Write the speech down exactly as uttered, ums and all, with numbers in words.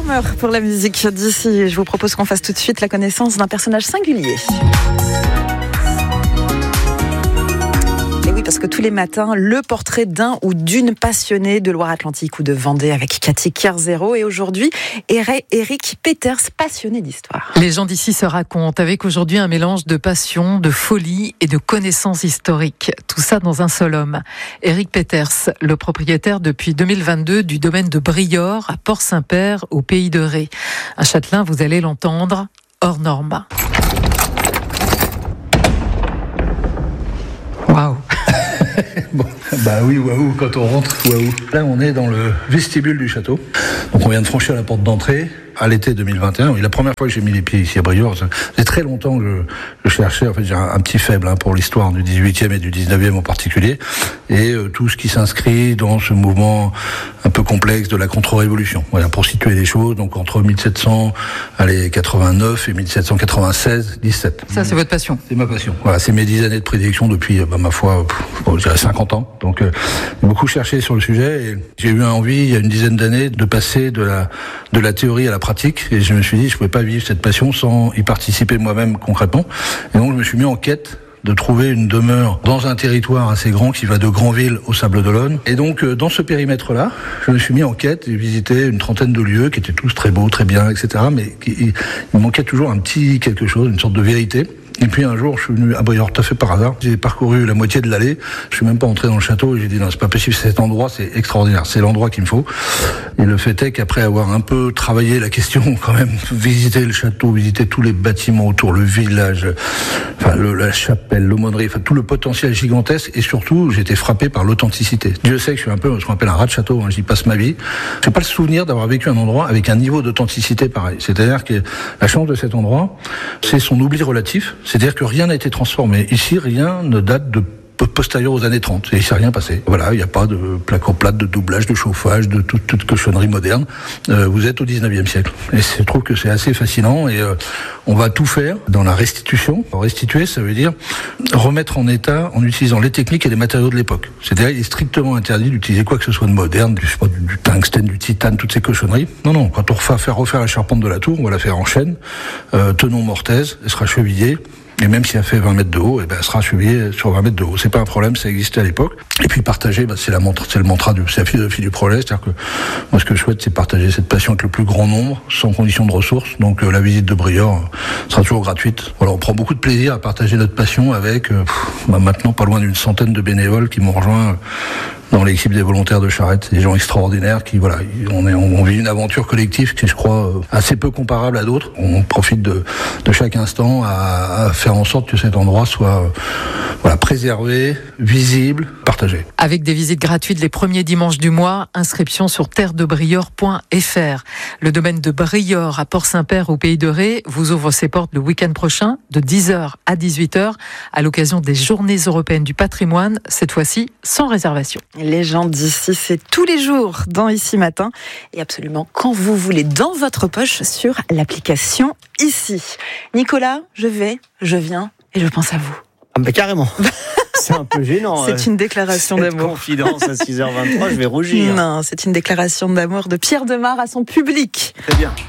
Farmer pour la musique d'ici. Je vous propose qu'on fasse tout de suite la connaissance d'un personnage singulier. Et oui, parce que tous les matins, le portrait d'un ou d'une passionnée de Loire-Atlantique ou de Vendée avec Cathy Kerzero. Et aujourd'hui, Éric Peters, passionné d'histoire. Les gens d'ici se racontent avec aujourd'hui un mélange de passion, de folie et de connaissances historiques. Tout ça dans un seul homme. Éric Peters, le propriétaire depuis deux mille vingt-deux du domaine de Briord à Port-Saint-Père au Pays de Ré. Un châtelain, vous allez l'entendre, hors norme. Waouh. Bon, bah oui, waouh, quand on rentre, waouh. Là, on est dans le vestibule du château. Donc, on vient de franchir la porte d'entrée à l'été deux mille vingt et un. Oui, la première fois que j'ai mis les pieds ici à Briord, c'est très longtemps que je, je cherchais. En fait, j'ai un, un petit faible hein, pour l'histoire du dix-huitième et du dix-neuvième en particulier. Et euh, tout ce qui s'inscrit dans ce mouvement un peu complexe de la contre-révolution. Voilà, pour situer les choses. Donc, entre mille sept cents, allez, quatre-vingt-neuf et mille sept cent quatre-vingt-seize, dix-sept. Ça, c'est votre passion. C'est ma passion. Voilà, c'est mes dix années de prédilection depuis, bah, ma foi, pff, bon, je dirais cinquante ans. Donc, euh, j'ai beaucoup cherché sur le sujet et j'ai eu envie, il y a une dizaine d'années, de passer de la, de la théorie à la pratique. Et je me suis dit, je pouvais pas vivre cette passion sans y participer moi-même concrètement. Et donc, je me suis mis en quête de trouver une demeure dans un territoire assez grand qui va de Granville au Sables-d'Olonne. Et donc, dans ce périmètre-là, je me suis mis en quête et visité une trentaine de lieux qui étaient tous très beaux, très bien, et cetera. Mais qui, il me manquait toujours un petit quelque chose, une sorte de vérité. Et puis un jour, je suis venu à Briord tout à fait par hasard. J'ai parcouru la moitié de l'allée. Je suis même pas entré dans le château et j'ai dit non, c'est pas possible. Cet endroit, c'est extraordinaire. C'est l'endroit qu'il me faut. Et le fait est qu'après avoir un peu travaillé la question, quand même, visiter le château, visiter tous les bâtiments autour, le village, enfin le, la chapelle, l'aumônerie, enfin tout le potentiel gigantesque. Et surtout, j'ai été frappé par l'authenticité. Dieu sait que je suis un peu ce qu'on appelle un rat de château. Hein, j'y passe ma vie. J'ai pas le souvenir d'avoir vécu un endroit avec un niveau d'authenticité pareil. C'est-à-dire que la chance de cet endroit, c'est son oubli relatif. C'est-à-dire que rien n'a été transformé. Ici, rien ne date de postérieur aux années trente. Et il s'est rien passé. Voilà, il n'y a pas de plaque en plate, de doublage, de chauffage, de toute, toute cochonnerie moderne. Euh, vous êtes au dix-neuvième siècle. Et je trouve que c'est assez fascinant et euh, on va tout faire dans la restitution. Restituer, ça veut dire remettre en état en utilisant les techniques et les matériaux de l'époque. C'est-à-dire, il est strictement interdit d'utiliser quoi que ce soit de moderne, du, je sais pas, du, du tungstène, du titane, toutes ces cochonneries. Non, non, quand on refait faire refaire la charpente de la tour, on va la faire en chêne, euh, tenon mortaise, elle sera chevillée. Et même si elle fait vingt mètres de haut, eh ben, elle sera chevillée sur vingt mètres de haut. C'est pas un problème, ça existait à l'époque. Et puis partager, bah, c'est la montre, c'est le mantra du, c'est la philosophie du projet. C'est-à-dire que, moi, ce que je souhaite, c'est partager cette passion avec le plus grand nombre, sans condition de ressources. Donc, euh, la visite de Briord euh, sera toujours gratuite. Voilà, on prend beaucoup de plaisir à partager notre passion avec, euh, pff, bah, maintenant, pas loin d'une centaine de bénévoles qui m'ont rejoint, euh, dans l'équipe des volontaires de Charette. C'est des gens extraordinaires qui, voilà, on est, on vit une aventure collective qui, je crois, assez peu comparable à d'autres. On profite de, de chaque instant à, à faire en sorte que cet endroit soit, voilà, préservé, visible, partagé. Avec des visites gratuites les premiers dimanches du mois, inscription sur terre de briord point f r. Le domaine de Briord à Port-Saint-Père au Pays de Ré vous ouvre ses portes le week-end prochain de dix heures à dix-huit heures à l'occasion des Journées européennes du patrimoine, cette fois-ci sans réservation. Les gens d'ici, c'est tous les jours dans Ici Matin et absolument quand vous voulez dans votre poche sur l'application Ici. Nicolas, je vais, je viens et je pense à vous. Ah bah carrément. C'est un peu gênant. C'est une déclaration Cette d'amour. Confidence à six heures vingt-trois, je vais rougir. Non, c'est une déclaration d'amour de Pierre Demar à son public. Très bien.